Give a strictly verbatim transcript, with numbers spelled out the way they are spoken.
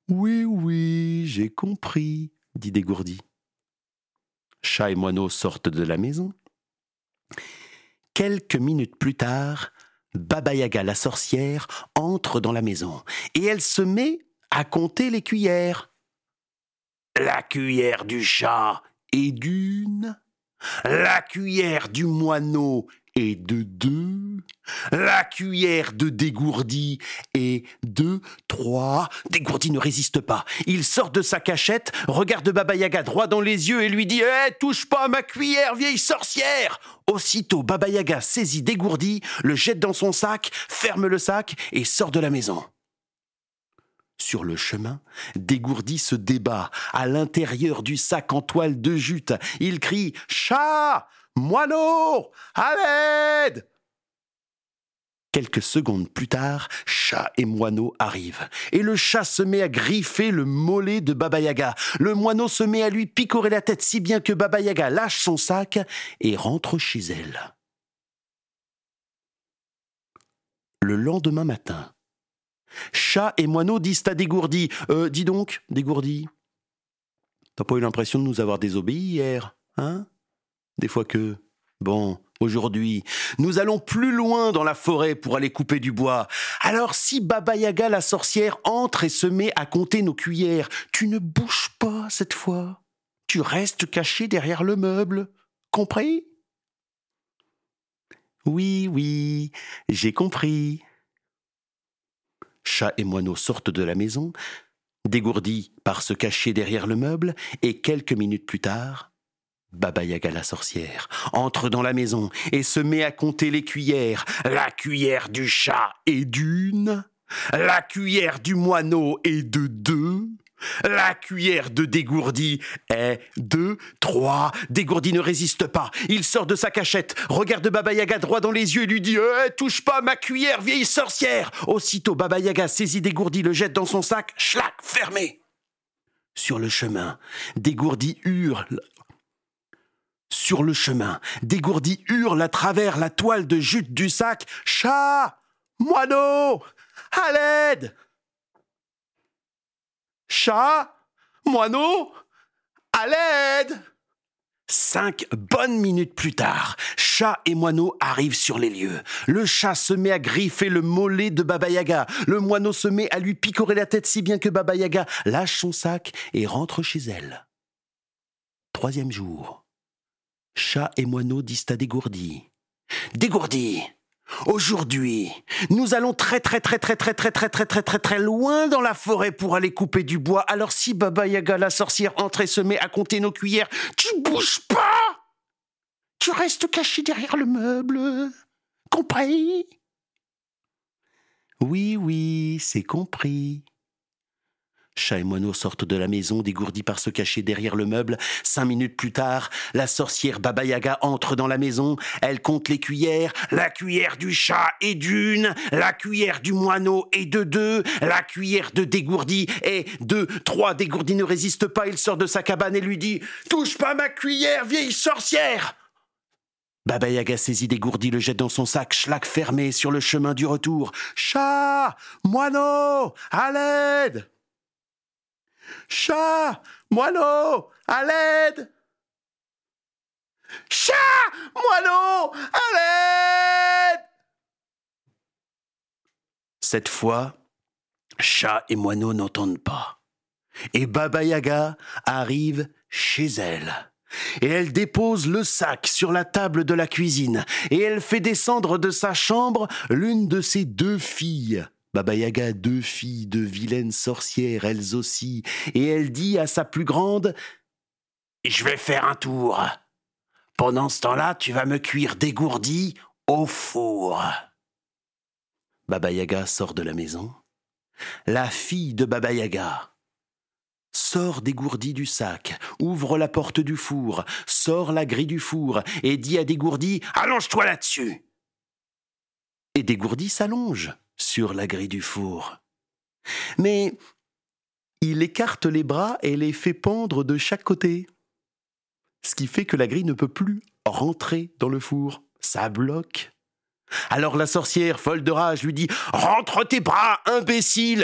Oui, oui, j'ai compris, dit Dégourdi. Chat et moineau sortent de la maison. Quelques minutes plus tard, Baba Yaga la sorcière entre dans la maison et elle se met à compter les cuillères. La cuillère du chat est d'une, la cuillère du moineau est de deux, la cuillère de Dégourdi est de trois. Dégourdi ne résiste pas. Il sort de sa cachette, regarde Baba Yaga droit dans les yeux et lui dit « Eh, touche pas à ma cuillère, vieille sorcière !» Aussitôt, Baba Yaga saisit Dégourdi, le jette dans son sac, ferme le sac et sort de la maison. Sur le chemin, Dégourdi se débat à l'intérieur du sac en toile de jute. Il crie « Chat ! Moineau ! À l'aide !» Quelques secondes plus tard, Chat et Moineau arrivent. Et le chat se met à griffer le mollet de Baba Yaga. Le moineau se met à lui picorer la tête si bien que Baba Yaga lâche son sac et rentre chez elle. Le lendemain matin, Chat et Moineau disent à Dégourdi euh, « Dis donc, Dégourdi, t'as pas eu l'impression de nous avoir désobéi hier, hein ? Des fois que... Bon, aujourd'hui, nous allons plus loin dans la forêt pour aller couper du bois. Alors si Baba Yaga la sorcière entre et se met à compter nos cuillères, tu ne bouges pas cette fois. Tu restes caché derrière le meuble. Compris ? » ?»« Oui, oui, j'ai compris. » Chat et Moineau sortent de la maison. Dégourdi part se cacher derrière le meuble et quelques minutes plus tard, Baba Yaga la sorcière entre dans la maison et se met à compter les cuillères. La cuillère du chat est d'une, la cuillère du moineau est de deux, la cuillère de Dégourdi est de trois. Dégourdi ne résiste pas. Il sort de sa cachette, regarde Baba Yaga droit dans les yeux et lui dit eh, « Touche pas à ma cuillère, vieille sorcière !» Aussitôt, Baba Yaga saisit Dégourdi, le jette dans son sac, schlac, fermé. Sur le chemin, Dégourdi hurle. Sur le chemin, Dégourdi hurle à travers la toile de jute du sac « Chat ! Moineau ! À l'aide !» Chat, moineau, à l'aide ! Cinq bonnes minutes plus tard, Chat et Moineau arrivent sur les lieux. Le chat se met à griffer le mollet de Baba Yaga. Le moineau se met à lui picorer la tête si bien que Baba Yaga lâche son sac et rentre chez elle. Troisième jour, Chat et Moineau disent à Dégourdi « Dégourdi, aujourd'hui, nous allons très très très très très très très très très très très loin dans la forêt pour aller couper du bois. Alors si Baba Yaga la sorcière entre et se met à compter nos cuillères, tu bouges pas. Tu restes caché derrière le meuble. Compris ? » ?»« Oui, oui, c'est compris. » Chat et Moineau sortent de la maison, Dégourdi part se cacher derrière le meuble. Cinq minutes plus tard, la sorcière Baba Yaga entre dans la maison. Elle compte les cuillères. La cuillère du chat est d'une, la cuillère du moineau est de deux, la cuillère de Dégourdi est de trois. Dégourdi ne résiste pas, il sort de sa cabane et lui dit « Touche pas ma cuillère, vieille sorcière !» Baba Yaga saisit Dégourdi, le jette dans son sac, schlac fermé sur le chemin du retour. « Chat, moineau, à l'aide !» Chat, moineau, à l'aide ! Chat, moineau, à l'aide ! Cette fois, Chat et Moineau n'entendent pas. Et Baba Yaga arrive chez elle. Et elle dépose le sac sur la table de la cuisine. Et elle fait descendre de sa chambre l'une de ses deux filles. Baba Yaga a deux filles de vilaines sorcières, elles aussi, et elle dit à sa plus grande « Je vais faire un tour. Pendant ce temps-là, tu vas me cuire Dégourdi au four. » Baba Yaga sort de la maison. La fille de Baba Yaga sort Dégourdi du sac, ouvre la porte du four, sort la grille du four et dit à Dégourdi « Allonge-toi là-dessus !» Et Dégourdi s'allonge sur la grille du four. Mais il écarte les bras et les fait pendre de chaque côté. Ce qui fait que la grille ne peut plus rentrer dans le four. Ça bloque. Alors la sorcière, folle de rage, lui dit « Rentre tes bras, imbécile !